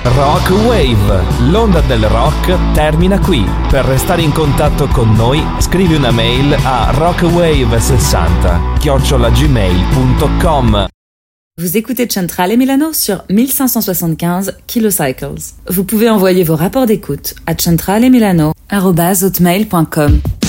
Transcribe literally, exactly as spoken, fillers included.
Rock Wave, l'onda del rock termina qui. Per restare in contatto con noi, scrivi una mail a rockwave sessanta chiocciola gmail punto com. Vous écoutez Centrale et Milano sur mille cinq cent soixante-quinze kilocycles. Vous pouvez envoyer vos rapports d'écoute à centrale et milano arobase hotmail point com.